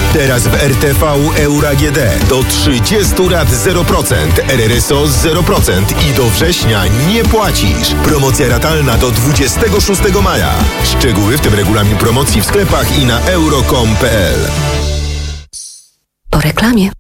Teraz w RTV Euro AGD do 30 lat 0%, RRSO 0% i do września nie płacisz. Promocja ratalna do 26 maja. Szczegóły, w tym regulamin promocji w sklepach i na euro.com.pl. Po reklamie.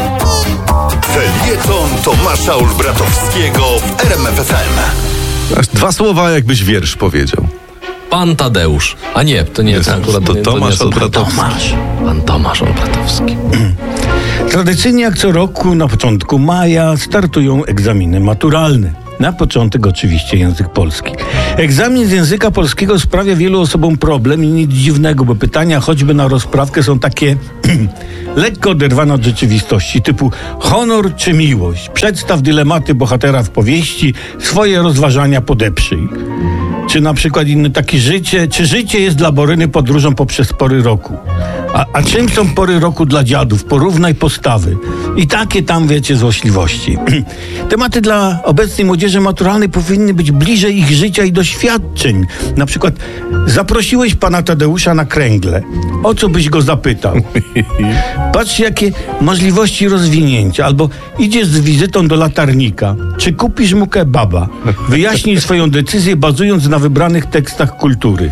Felieton Tomasza Olbratowskiego w RMF FM. Aż 2 słowa, jakbyś wiersz powiedział. Pan Tadeusz. A nie, to nie jest akurat... To Tomasz Olbratowski. Pan Tomasz Olbratowski. Tradycyjnie jak co roku na początku maja startują egzaminy maturalne. Na początek oczywiście język polski. Egzamin z języka polskiego sprawia wielu osobom problem i nic dziwnego, bo pytania choćby na rozprawkę są takie lekko oderwane od rzeczywistości, typu honor czy miłość? Przedstaw dylematy bohatera w powieści, swoje rozważania podeprzyj. Czy na przykład inny taki czy życie jest dla Boryny podróżą poprzez pory roku? A czym są pory roku dla dziadów? Porównaj postawy. I takie tam, wiecie, złośliwości. Tematy dla obecnej młodzieży maturalnej powinny być bliżej ich życia i doświadczeń. Na przykład zaprosiłeś pana Tadeusza na kręgle. O co byś go zapytał? Patrzcie, jakie możliwości rozwinięcia. Albo idziesz z wizytą do latarnika. Czy kupisz mu kebaba? Wyjaśnij swoją decyzję bazując na wybranych tekstach kultury.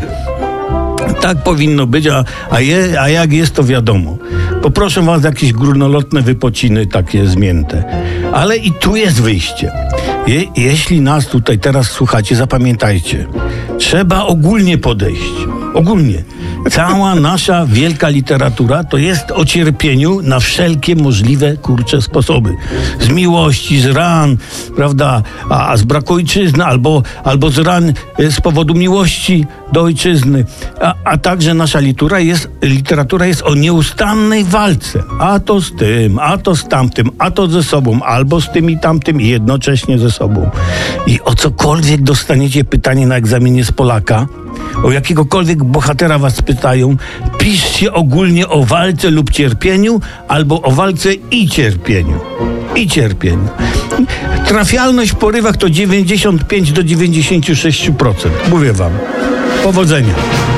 Tak powinno być, a jak jest, to wiadomo. Poproszę was jakieś górnolotne wypociny, takie zmięte. Ale i tu jest wyjście. Jeśli nas tutaj teraz słuchacie, zapamiętajcie. Trzeba ogólnie podejść. Ogólnie. Cała nasza wielka literatura to jest o cierpieniu na wszelkie możliwe, sposoby. Z miłości, z ran, prawda, a z braku ojczyzny, albo z ran z powodu miłości do ojczyzny. A także nasza literatura jest o nieustannej walce. A to z tym, a to z tamtym, a to ze sobą, albo z tym i tamtym i jednocześnie ze sobą. I o cokolwiek dostaniecie pytanie na egzaminie z Polaka, o jakiegokolwiek bohatera was pytają, piszcie ogólnie o walce lub cierpieniu, albo o walce i cierpieniu. I cierpieniu. Trafialność w porywach to 95 do 96%. Mówię wam. Powodzenia.